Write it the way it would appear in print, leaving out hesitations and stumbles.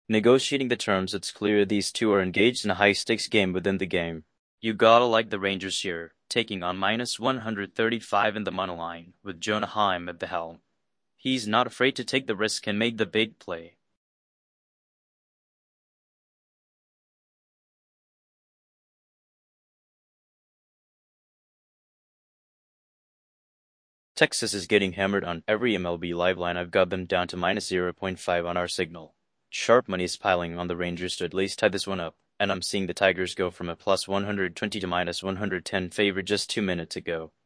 Negotiating the terms, it's clear these two are engaged in a high-stakes game within the game. You gotta like the Rangers here, taking on minus 135 in the moneyline, with Jonah Heim at the helm. He's not afraid to take the risk and make the big play. Texas is getting hammered on every MLB live line. I've got them down to minus 0.5 on our signal. Sharp money is piling on the Rangers to at least tie this one up, and I'm seeing the Tigers go from a plus 120 to minus 110 favorite just 2 minutes ago.